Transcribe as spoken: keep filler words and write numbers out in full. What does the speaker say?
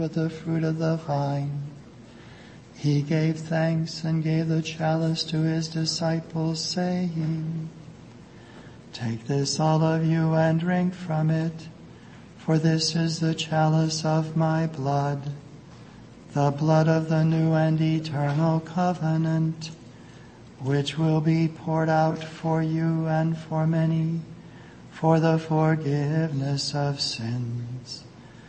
with the fruit of the vine. He gave thanks and gave the chalice to his disciples, saying, "Take this, all of you, and drink from it, for this is the chalice of my blood, the blood of the new and eternal covenant, which will be poured out for you and for many for the forgiveness of sins.